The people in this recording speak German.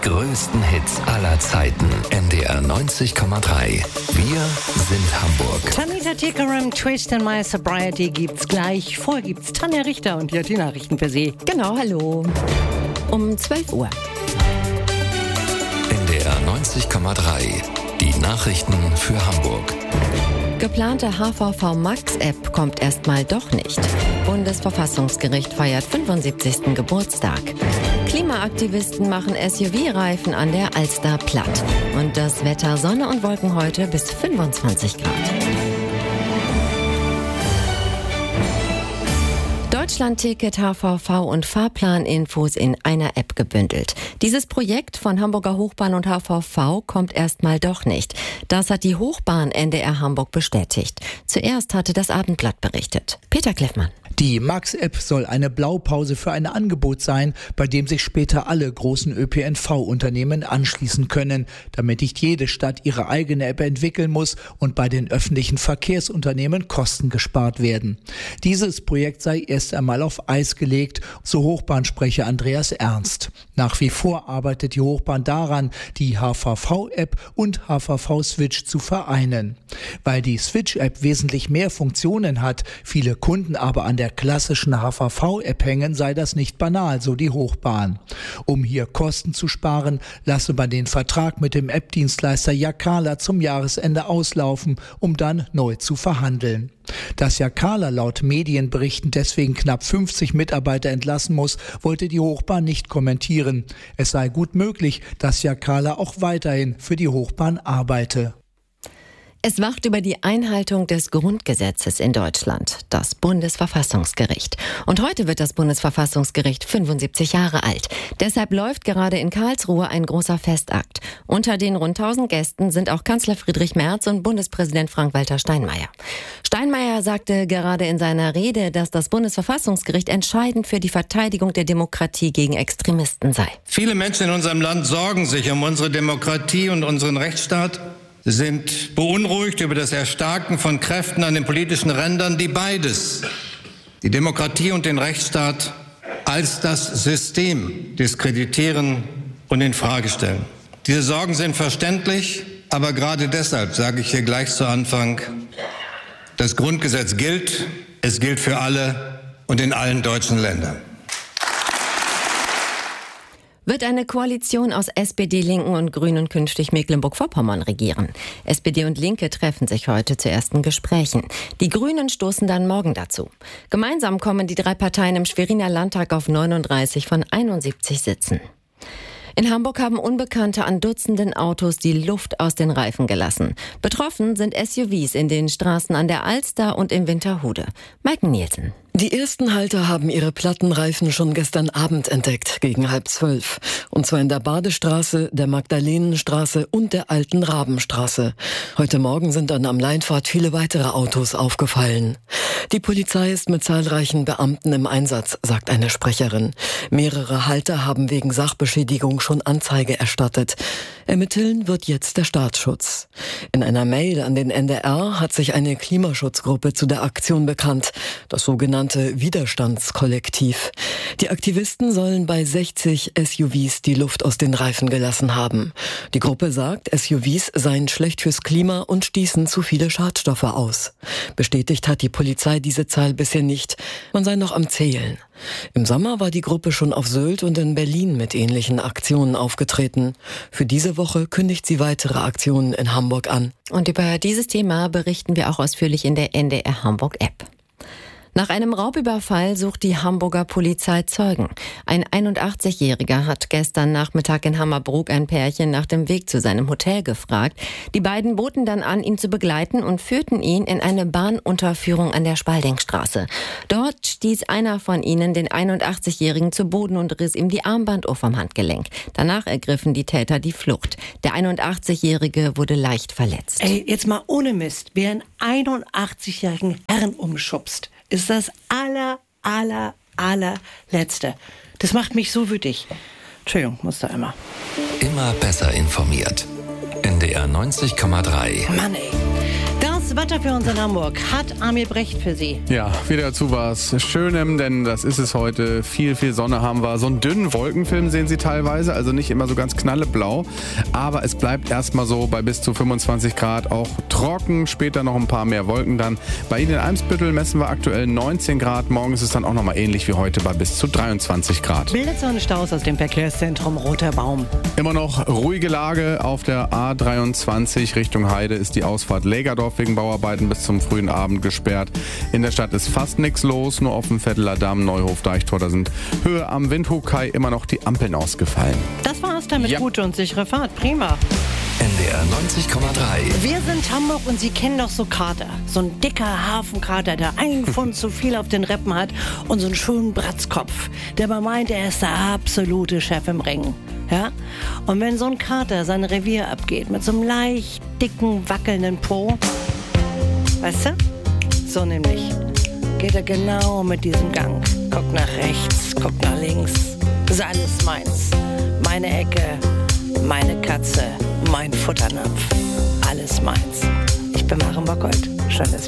größten Hits aller Zeiten. NDR 90,3. Wir sind Hamburg. Tanita Tikaram, Twist in My Sobriety gibt's gleich. Vorher gibt's Tanja Richter und die Nachrichten für Sie. Genau, hallo. Um 12 Uhr. NDR 90,3. Die Nachrichten für Hamburg. Geplante HVV Max-App kommt erstmal doch nicht. Bundesverfassungsgericht feiert 75. Geburtstag. Klimaaktivisten machen SUV-Reifen an der Alster platt. Und das Wetter: Sonne und Wolken heute bis 25 Grad. Deutschlandticket, HVV und Fahrplaninfos in einer App gebündelt. Dieses Projekt von Hamburger Hochbahn und HVV kommt erstmal doch nicht. Das hat die Hochbahn NDR Hamburg bestätigt. Zuerst hatte das Abendblatt berichtet. Peter Kleffmann. Die Max-App soll eine Blaupause für ein Angebot sein, bei dem sich später alle großen ÖPNV-Unternehmen anschließen können, damit nicht jede Stadt ihre eigene App entwickeln muss und bei den öffentlichen Verkehrsunternehmen Kosten gespart werden. Dieses Projekt sei erst einmal auf Eis gelegt, so Hochbahnsprecher Andreas Ernst. Nach wie vor arbeitet die Hochbahn daran, die HVV-App und HVV-Switch zu vereinen. Weil die Switch-App wesentlich mehr Funktionen hat, viele Kunden aber an der klassischen HVV-App hängen, sei das nicht banal, so die Hochbahn. Um hier Kosten zu sparen, lasse man den Vertrag mit dem App-Dienstleister Jacala zum Jahresende auslaufen, um dann neu zu verhandeln. Dass Jacala laut Medienberichten deswegen knapp 50 Mitarbeiter entlassen muss, wollte die Hochbahn nicht kommentieren. Es sei gut möglich, dass Jacala auch weiterhin für die Hochbahn arbeite. Es wacht über die Einhaltung des Grundgesetzes in Deutschland, das Bundesverfassungsgericht. Und heute wird das Bundesverfassungsgericht 75 Jahre alt. Deshalb läuft gerade in Karlsruhe ein großer Festakt. Unter den rund 1000 Gästen sind auch Kanzler Friedrich Merz und Bundespräsident Frank-Walter Steinmeier. Steinmeier sagte gerade in seiner Rede, dass das Bundesverfassungsgericht entscheidend für die Verteidigung der Demokratie gegen Extremisten sei. Viele Menschen in unserem Land sorgen sich um unsere Demokratie und unseren Rechtsstaat, sind beunruhigt über das Erstarken von Kräften an den politischen Rändern, die beides, die Demokratie und den Rechtsstaat, als das System diskreditieren und in Frage stellen. Diese Sorgen sind verständlich, aber gerade deshalb sage ich hier gleich zu Anfang: Das Grundgesetz gilt, es gilt für alle und in allen deutschen Ländern. Wird eine Koalition aus SPD, Linken und Grünen künftig Mecklenburg-Vorpommern regieren? SPD und Linke treffen sich heute zu ersten Gesprächen. Die Grünen stoßen dann morgen dazu. Gemeinsam kommen die drei Parteien im Schweriner Landtag auf 39 von 71 Sitzen. In Hamburg haben Unbekannte an Dutzenden Autos die Luft aus den Reifen gelassen. Betroffen sind SUVs in den Straßen an der Alster und im Winterhude. Maike Nielsen. Die ersten Halter haben ihre Plattenreifen schon gestern Abend entdeckt, gegen 11:30. Und zwar in der Badestraße, der Magdalenenstraße und der Alten Rabenstraße. Heute Morgen sind dann am Leinpfad viele weitere Autos aufgefallen. Die Polizei ist mit zahlreichen Beamten im Einsatz, sagt eine Sprecherin. Mehrere Halter haben wegen Sachbeschädigung schon Anzeige erstattet. Ermitteln wird jetzt der Staatsschutz. In einer Mail an den NDR hat sich eine Klimaschutzgruppe zu der Aktion bekannt, das sogenannte Widerstandskollektiv. Die Aktivisten sollen bei 60 SUVs die Luft aus den Reifen gelassen haben. Die Gruppe sagt, SUVs seien schlecht fürs Klima und stießen zu viele Schadstoffe aus. Bestätigt hat die Polizei diese Zahl bisher nicht. Man sei noch am Zählen. Im Sommer war die Gruppe schon auf Sylt und in Berlin mit ähnlichen Aktionen aufgetreten. Für diese Woche kündigt sie weitere Aktionen in Hamburg an. Und über dieses Thema berichten wir auch ausführlich in der NDR Hamburg App. Nach einem Raubüberfall sucht die Hamburger Polizei Zeugen. Ein 81-Jähriger hat gestern Nachmittag in Hammerbrook ein Pärchen nach dem Weg zu seinem Hotel gefragt. Die beiden boten dann an, ihn zu begleiten und führten ihn in eine Bahnunterführung an der Spaldingstraße. Dort stieß einer von ihnen den 81-Jährigen zu Boden und riss ihm die Armbanduhr vom Handgelenk. Danach ergriffen die Täter die Flucht. Der 81-Jährige wurde leicht verletzt. Ey, jetzt mal ohne Mist. Wer einen 81-jährigen Herrn umschubst, ist das allerletzte. Das macht mich so wütig. Entschuldigung, musste einmal. Immer besser informiert. NDR 90,3. Mann, ey. Das Das Wetter für uns in Hamburg hat Amir Brecht für Sie. Ja, wieder zu was Schönem, denn das ist es heute. Viel Sonne haben wir. So einen dünnen Wolkenfilm sehen Sie teilweise, also nicht immer so ganz knalleblau. Aber es bleibt erstmal so bei bis zu 25 Grad, auch trocken. Später noch ein paar mehr Wolken dann. Bei Ihnen in Eimsbüttel messen wir aktuell 19 Grad. Morgen ist es dann auch nochmal ähnlich wie heute bei bis zu 23 Grad. Bilderzone Staus aus dem Verkehrszentrum Roter Baum. Immer noch ruhige Lage auf der A23 Richtung Heide ist die Ausfahrt Lägerdorf wegen Bauarbeiten bis zum frühen Abend gesperrt. In der Stadt ist fast nichts los, nur auf dem Vetteler Damm, Neuhof, Deichtor, da sind Höhe am Windhoek-Kai immer noch die Ampeln ausgefallen. Das war's damit. Ja. Gute und sichere Fahrt. Prima. NDR 90,3. Wir sind Hamburg und Sie kennen doch so Kater. So ein dicker Hafenkater, der einen Pfund zu viel auf den Rippen hat und so einen schönen Bratzkopf, der aber meint, er ist der absolute Chef im Ring. Ja? Und wenn so ein Kater sein Revier abgeht mit so einem leicht dicken, wackelnden Po, weißt du? So nämlich geht er genau mit diesem Gang. Guckt nach rechts, guckt nach links. Das ist alles meins. Meine Ecke, meine Katze, mein Futternapf. Alles meins. Ich bin Maren Bockholt. Schön, dass